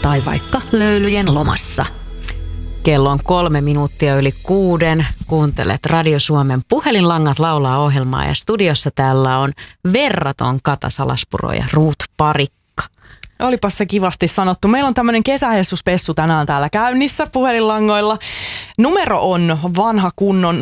tai vaikka löylyjen lomassa. Kello on 6:03. Kuuntelet Radio Suomen Puhelinlangat laulaa ohjelmaa ja studiossa täällä on verraton Kata Salaspuro ja Ruut Parikka. Olipas se kivasti sanottu. Meillä on tämmöinen kesähessuspessu tänään täällä käynnissä puhelinlangoilla. Numero on vanha kunnon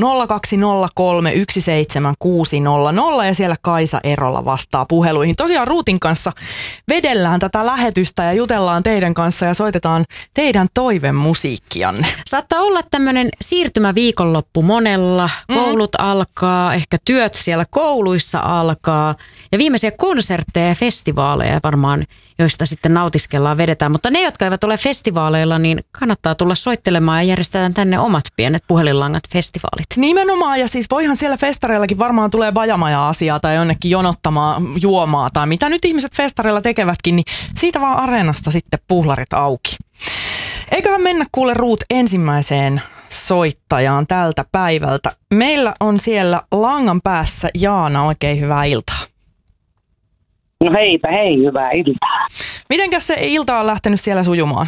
020317600 ja siellä Kaisa Erola vastaa puheluihin. Tosiaan Ruutin kanssa vedellään tätä lähetystä ja jutellaan teidän kanssa ja soitetaan teidän toivemusiikkianne. Saattaa olla tämmöinen siirtymäviikonloppu monella. Koulut alkaa, ehkä työt siellä kouluissa alkaa ja viimeisiä konsertteja ja festivaaleja varmaan, joista sitten nautiskellaan, vedetään. Mutta ne, jotka eivät ole festivaaleilla, niin kannattaa tulla soittelemaan ja järjestetään tänne omat pienet puhelinlangat festivaalit. Nimenomaan, ja siis voihan siellä festareillakin varmaan tulee bajamaja-asiaa tai jonnekin jonottamaan juomaa tai mitä nyt ihmiset festareilla tekevätkin, niin siitä vaan areenasta sitten puhlarit auki. Eiköhän mennä kuule Ruut ensimmäiseen soittajaan tältä päivältä. Meillä on siellä langan päässä Jaana, oikein hyvää iltaa. No heipä hei, hyvää iltaa. Mitenkäs se ilta on lähtenyt siellä sujumaan?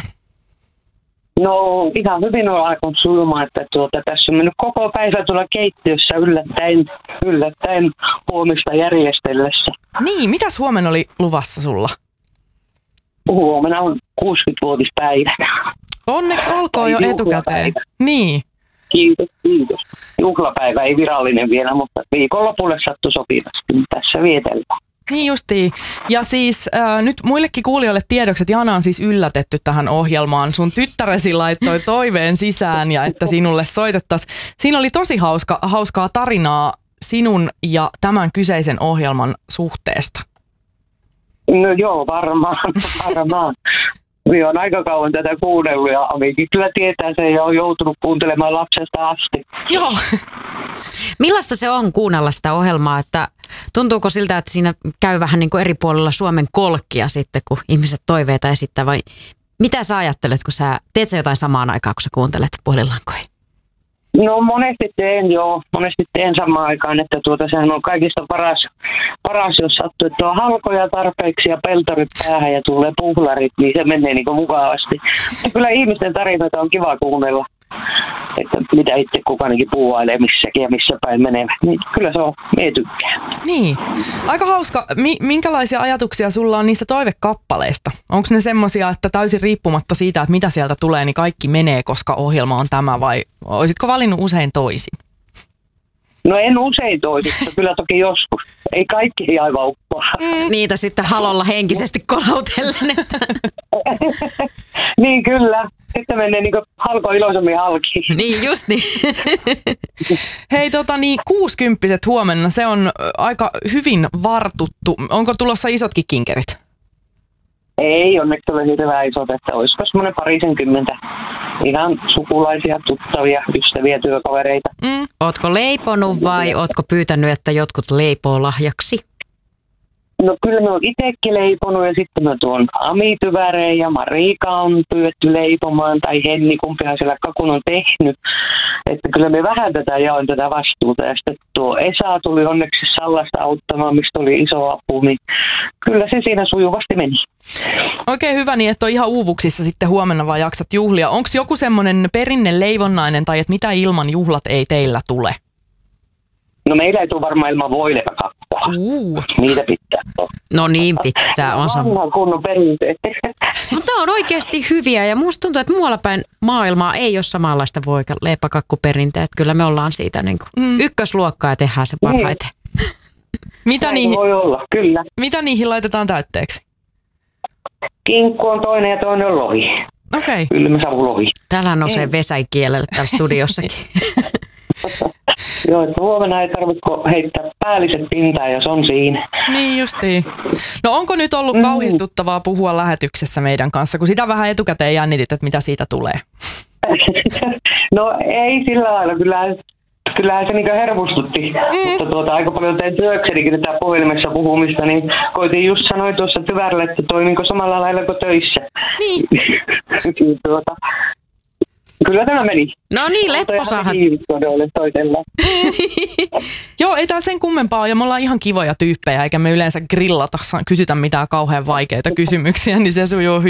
No ihan hyvin on alkanut sujumaan, että tässä on mennyt koko päivä tuolla keittiössä yllättäen huomista järjestellessä. Niin, mitäs huomenna oli luvassa sulla? Huomenna on 60-vuotispäivä. Onneksi olkoon jo etukäteen. Niin. Kiitos. Juhlapäivä ei virallinen vielä, mutta viikonlopulle sattui sopivasti. Tässä vietellään. Niin justiin. Ja siis nyt muillekin kuulijoille tiedoksi, että Jana on siis yllätetty tähän ohjelmaan. Sun tyttäresi laittoi toiveen sisään ja että sinulle soitettaisiin. Siinä oli tosi hauskaa tarinaa sinun ja tämän kyseisen ohjelman suhteesta. No joo, varmaan. Minä olen aika kauan tätä kuunnellut ja Amikki kyllä tietää sen ja on joutunut kuuntelemaan lapsesta asti. Joo. Millaista se on kuunnella sitä ohjelmaa, että tuntuuko siltä, että siinä käy vähän niin kuin eri puolilla Suomen kolkkia sitten, kun ihmiset toiveita esittää, vai mitä sä ajattelet, kun teet sä jotain samaan aikaan, kun sä kuuntelet puhelinlankoja? No monesti teen samaan aikaan, että sehän on kaikista paras, jos sattuu, että on halkoja tarpeeksi ja peltorit päähän ja tulee puhlarit, niin se menee niin kuin mukavasti. Ja kyllä ihmisten tarinoita on kiva kuunnella, että mitä itse kukaankin puuhailee missäkin ja missä päin menevät. Niin kyllä se on, mie tykkään. Niin, aika hauska. Minkälaisia ajatuksia sulla on niistä toivekappaleista? Onko ne semmoisia, että täysin riippumatta siitä, että mitä sieltä tulee, niin kaikki menee, koska ohjelma on tämä, vai olisitko valinnut usein toisin? No en usein toisin, mutta kyllä toki joskus. Ei kaikki aivan uppoa. Niitä sitten halolla henkisesti kolautellen. Niin kyllä. Sitten menee niin halko iloisemmin halki. Niin just niin. Hei 60-vuotiset huomenna, se on aika hyvin vartuttu. Onko tulossa isotkin kinkerit? Ei, onneksi ole hirveän isot, että olisiko semmoinen 20 ihan sukulaisia, tuttavia, ystäviä, työkavereita. Ootko leiponut vai ootko pyytänyt, että jotkut leipoo lahjaksi? No kyllä me on itsekin leiponut ja sitten me tuon Ami-tyväreen ja Marika on pyydetty leipomaan tai Henni, kumpihan siellä kakun on tehnyt. Että kyllä me vähän jaoin tätä vastuuta ja sitten tuo Esa tuli onneksi Sallasta auttamaan, mistä oli iso apu, niin kyllä se siinä sujuvasti meni. Oikein hyvä niin, että on ihan uuvuksissa sitten huomenna vaan jaksat juhlia. Onko joku semmoinen perinne leivonnainen tai että mitä ilman juhlat ei teillä tule? No meillä ei tule varmaan ilman voileipäkakkua. Niitä pitää. No niin pitää. On vanhan kunnon perinteet. Mutta on oikeasti hyviä ja musta tuntuu, että muualla päin maailmaa ei ole samanlaista voileipäkakkuperinteet. Kyllä me ollaan siitä niin kuin ykkösluokkaa ja tehdään se parhaiten. Voi olla, kyllä. Mitä niihin laitetaan täytteeksi? Kinkku on toinen ja toinen on lohi. Okei. Ylmäsavulohi. Täällä nousee vesäikielelle täällä studiossakin. Joo, että huomenna ei tarvitse heittää päälliset pintaan, jos on siinä. Niin justiin. No onko nyt ollut kauhistuttavaa puhua lähetyksessä meidän kanssa, kun sitä vähän etukäteen jännitit, että mitä siitä tulee? No ei sillä lailla, kyllähän se niin hermostutti, mutta aika paljon tein työksenikin tätä puhelimessa puhumista, niin koitin just sanoa tuossa tyvärillä, että toi niin samalla lailla kuin töissä. Niin. Kyllä tämä meni. No niin, lepposahan. Joo, ei tää sen kummempaa ja me ollaan ihan kivoja tyyppejä, eikä me yleensä grillata, kysytä mitään kauhean vaikeita kysymyksiä, niin se sujuu hyvin.